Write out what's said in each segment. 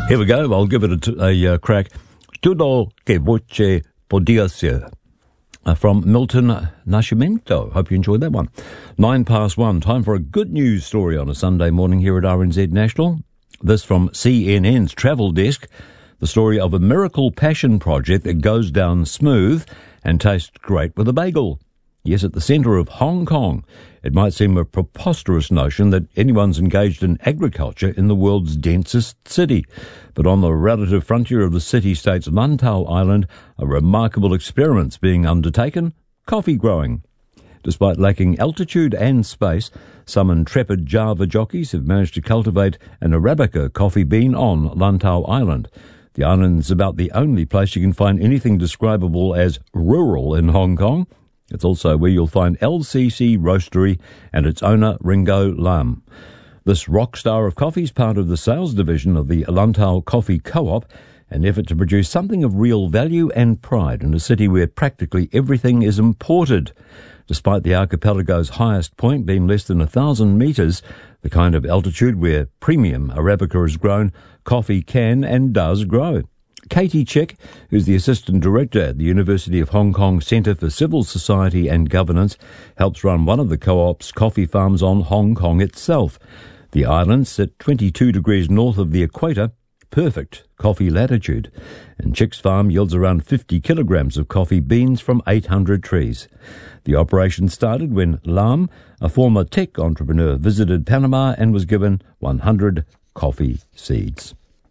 Here we go. I'll give it a crack. Tutto che voce può dirsi. From Milton Nascimento. Hope you enjoyed that one. 1:09. Time for a good news story on a Sunday morning here at RNZ National. This from CNN's travel desk. The story of a miracle passion project that goes down smooth and tastes great with a bagel. Yes, at the centre of Hong Kong. It might seem a preposterous notion that anyone's engaged in agriculture in the world's densest city. But on the relative frontier of the city-state's Lantau Island, a remarkable experiment's being undertaken: coffee growing. Despite lacking altitude and space, some intrepid Java jockeys have managed to cultivate an Arabica coffee bean on Lantau Island. The island's about the only place you can find anything describable as rural in Hong Kong. It's also where you'll find LCC Roastery and its owner Ringo Lam. This rock star of coffee is part of the sales division of the Lantau Coffee Co-op, an effort to produce something of real value and pride in a city where practically everything is imported. Despite the archipelago's highest point being less than 1,000 metres, the kind of altitude where premium Arabica is grown, coffee can and does grow. Katie Chick, who's the Assistant Director at the University of Hong Kong Centre for Civil Society and Governance, helps run one of the co-op's coffee farms on Hong Kong itself. The island sit 22 degrees north of the equator, perfect coffee latitude, and Chick's farm yields around 50 kilograms of coffee beans from 800 trees. The operation started when Lam, a former tech entrepreneur, visited Panama and was given 100 coffee seeds.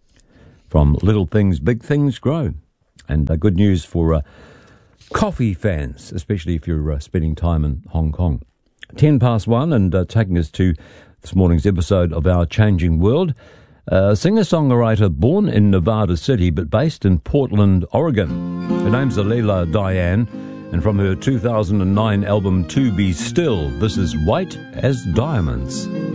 From little things, big things grow. And good news for coffee fans, especially if you're spending time in Hong Kong. 1:10, and taking us to this morning's episode of Our Changing World. Singer-songwriter born in Nevada City but based in Portland, Oregon. Her name's Alela Diane, and from her 2009 album To Be Still, this is White as Diamonds.